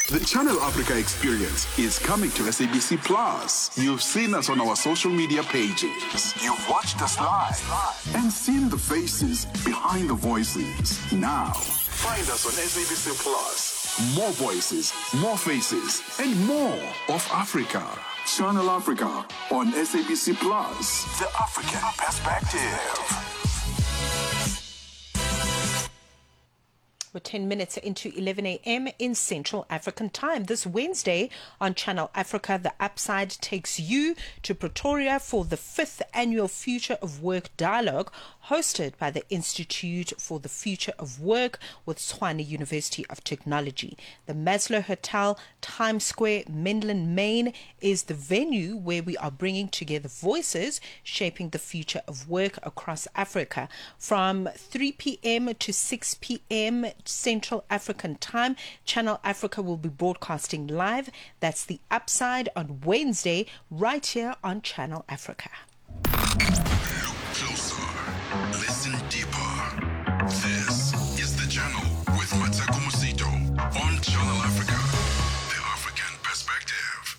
The Channel Africa experience is coming to SABC Plus. You've seen us on our social media pages. You've watched us live and seen the faces behind the voices. Now, find us on SABC Plus. More voices, more faces, and more of Africa. Channel Africa on SABC Plus. The African perspective. We're 10 minutes into 11 a.m. in Central African Time. This Wednesday on Channel Africa, The Upside takes you to Pretoria for the 5th Annual Future of Work Dialogue, hosted by the Institute for the Future of Work with Tshwane University of Technology. The Maslow Hotel, Times Square, Menlyn, Maine, is the venue where we are bringing together voices shaping the future of work across Africa. From 3 p.m. to 6 p.m. Central African Time, Channel Africa will be broadcasting live. That's The Upside on Wednesday, right here on Channel Africa. Look closer. Listen deeper. This is The Channel with Matako Musito on Channel Africa. The African perspective.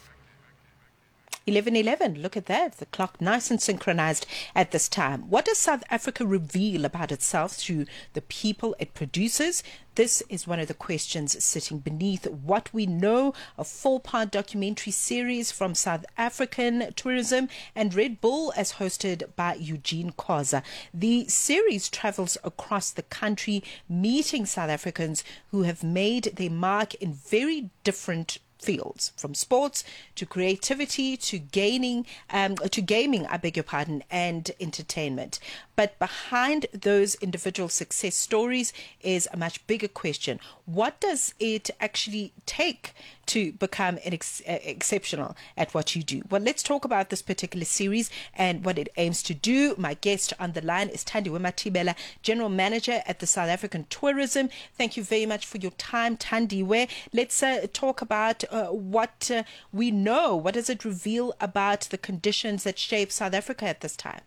11:11. Look at that. The clock nice and synchronized at this time. What does South Africa reveal about itself through the people it produces? This is one of the questions sitting beneath what we know. A 4-part documentary series from South African Tourism and Red Bull, as hosted by Eugene Khoza. The series travels across the country, meeting South Africans who have made their mark in very different fields, from sports to creativity to gaming, I beg your pardon, and entertainment. But behind those individual success stories is a much bigger question. What does it actually take to become exceptional at what you do? Well, let's talk about this particular series and what it aims to do. My guest on the line is Thandi Matibela, General Manager at the South African Tourism. Thank you very much for your time, Thandi. Let's talk about what we know. What does it reveal about the conditions that shape South Africa at this time?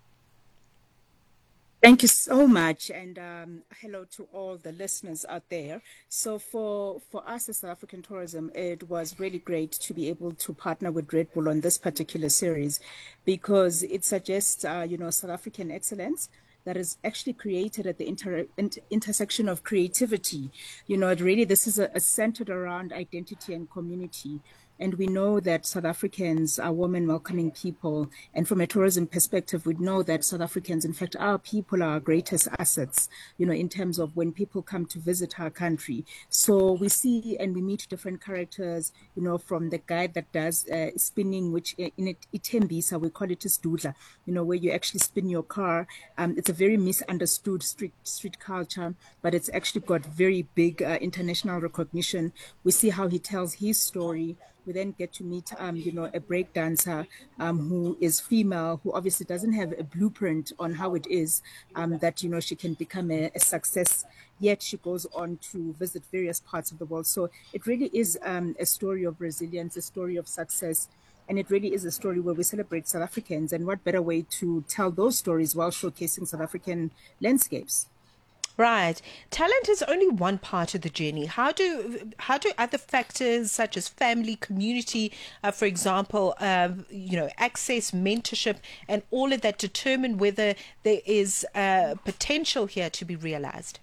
Thank you so much, and hello to all the listeners out there. So for us as South African Tourism, it was really great to be able to partner with Red Bull on this particular series, because it suggests, South African excellence that is actually created at the intersection of creativity. This is centered around identity and community. And we know that South Africans are warm welcoming people. And from a tourism perspective, we know that South Africans, in fact, our people are our greatest assets, in terms of when people come to visit our country. So we see and we meet different characters, from the guy that does spinning, which in Itembisa, we call it isdudla, where you actually spin your car. It's a very misunderstood street culture, but it's actually got very big international recognition. We see how he tells his story. We then get to meet, a break dancer who is female, who obviously doesn't have a blueprint on how it is that, she can become a success. Yet she goes on to visit various parts of the world. So it really is a story of resilience, a story of success. And it really is a story where we celebrate South Africans. And what better way to tell those stories while showcasing South African landscapes? Right. Talent is only one part of the journey. How do other factors such as family, community, for example, access, mentorship, and all of that determine whether there is potential here to be realized?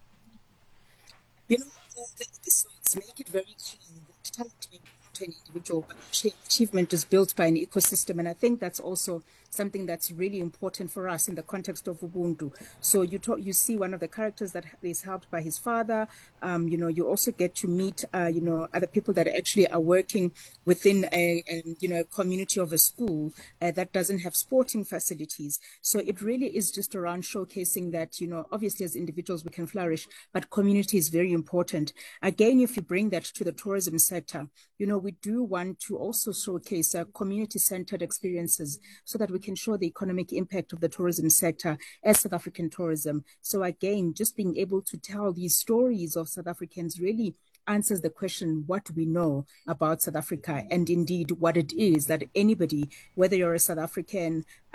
The slides make it very clear that talent may be to an individual, but actually achievement is built by an ecosystem. And I think that's also something that's really important for us in the context of Ubuntu. So you see one of the characters that is helped by his father. You also get to meet, other people that actually are working within a community of a school that doesn't have sporting facilities. So it really is just around showcasing that, obviously as individuals we can flourish, but community is very important. Again, if you bring that to the tourism sector, we do want to also showcase community-centered experiences so that we can show the economic impact of the tourism sector as South African tourism. So again, just being able to tell these stories of South Africans really answers the question, what we know about South Africa, and indeed what it is that anybody, whether you're a South African,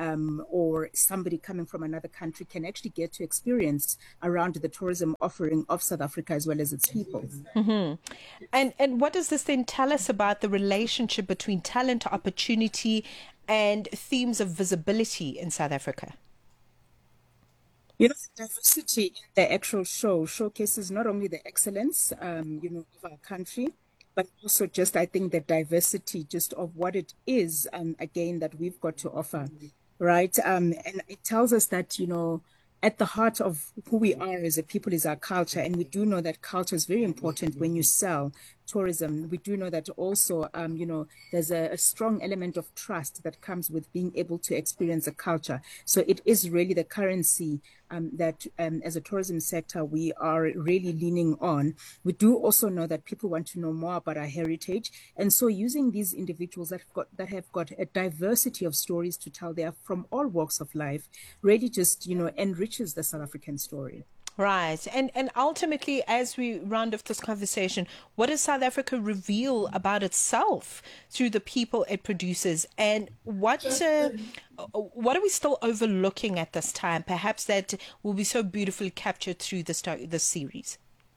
or somebody coming from another country can actually get to experience around the tourism offering of South Africa as well as its people. And what does this then tell us about the relationship between talent, opportunity, and themes of visibility in South Africa? You know, diversity in the actual show showcases not only the excellence, of our country, but also just, I think, the diversity just of what it is, again, that we've got to offer, right? And it tells us that, at the heart of who we are as a people is our culture. And we do know that culture is very important when you sell tourism. We do know that also, there's a strong element of trust that comes with being able to experience a culture. So it is really the currency that as a tourism sector, we are really leaning on. We do also know that people want to know more about our heritage. And so using these individuals that have got a diversity of stories to tell, they are from all walks of life, really just, enriches the South African story. Right. And ultimately, as we round off this conversation, what does South Africa reveal about itself through the people it produces? And what are we still overlooking at this time, perhaps that will be so beautifully captured through this series?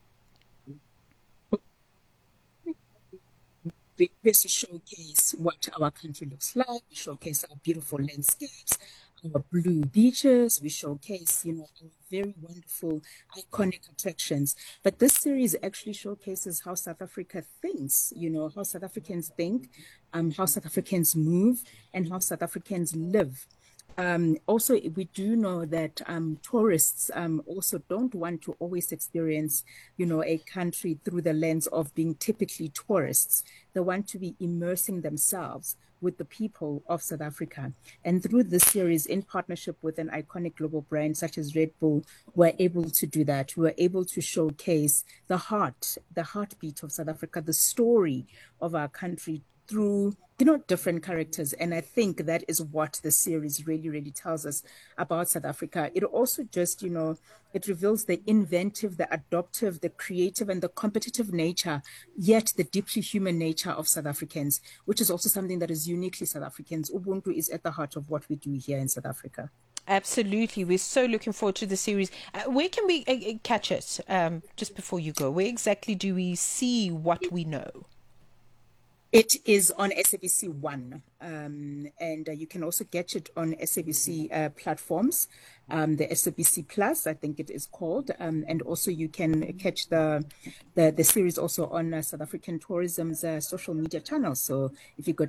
We basically showcase what our country looks like. We showcase our beautiful landscapes, our blue beaches. We showcase, our very wonderful, iconic attractions. But this series actually showcases how South Africa thinks, how South Africans think, how South Africans move, and how South Africans live. Also, we do know that tourists also don't want to always experience, a country through the lens of being typically tourists. They want to be immersing themselves with the people of South Africa. And through this series, in partnership with an iconic global brand such as Red Bull, we're able to do that. We're able to showcase the heartbeat of South Africa, the story of our country through different characters. And I think that is what the series really, really tells us about South Africa. It also just, it reveals the inventive, the adaptive, the creative, and the competitive nature, yet the deeply human nature of South Africans, which is also something that is uniquely South Africans. Ubuntu is at the heart of what we do here in South Africa. Absolutely. We're so looking forward to the series. Where can we catch it? Just before you go, where exactly do we see what we know? It is on SABC One, and you can also get it on SABC platforms, the SABC Plus, I think it is called, and also you can catch the series also on South African Tourism's social media channels. So if you go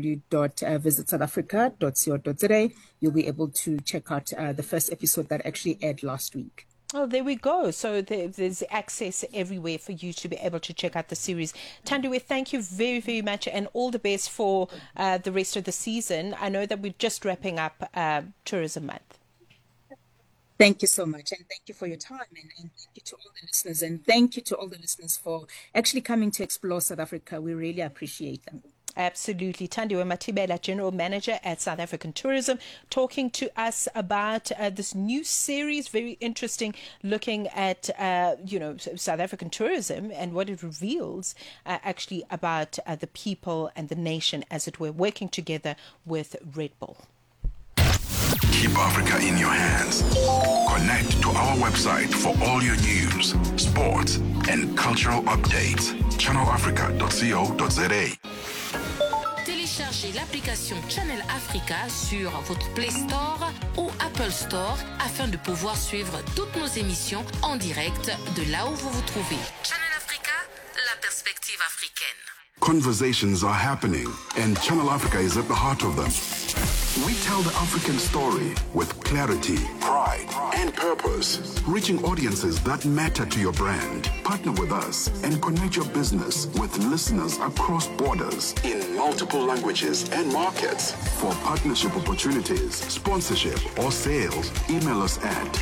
www.visitsouthafrica.co.za, you'll be able to check out the first episode that actually aired last week. Oh, there we go. So there's access everywhere for you to be able to check out the series. Thandiwe, thank you very, very much, and all the best for the rest of the season. I know that we're just wrapping up Tourism Month. Thank you so much, and thank you for your time, and thank you to all the listeners, and thank you to all the listeners for actually coming to explore South Africa. We really appreciate them. Absolutely. Thandiwe Matibela, General Manager at South African Tourism, talking to us about this new series, very interesting, looking at, South African tourism and what it reveals actually about the people and the nation, as it were, working together with Red Bull. Keep Africa in your hands. Connect to our website for all your news, sports, and cultural updates. channelafrica.co.za. Téléchargez l'application Channel Africa sur votre Play Store ou Apple Store afin de pouvoir suivre toutes nos émissions en direct de là où vous vous trouvez. Channel Africa, la perspective africaine. Conversations are happening, and Channel Africa is at the heart of them. We tell the African story with clarity, pride, and purpose, reaching audiences that matter to your brand. Partner with us and connect your business with listeners across borders in multiple languages and markets. For partnership opportunities, sponsorship, or sales, email us at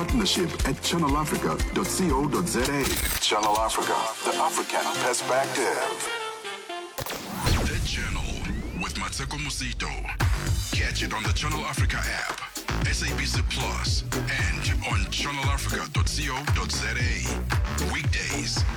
partnership@channelafrica.co.za. Channel Africa, the African perspective. The Journal with Mateko Musito. Catch it on the Channel Africa app, SABC Plus, and on channelafrica.co.za. Weekdays